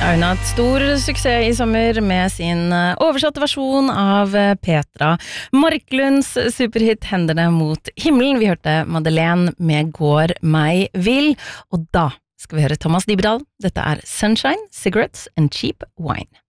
Hun har hatt stor suksess I sommer med sin oversatte versjon av Petra Marklunds superhit Hendene mot himmelen. Vi hørte Madeleine med Går meg vill, og da skal vi høre Thomas Dybdahl. Dette Sunshine, Cigarettes and Cheap Wine.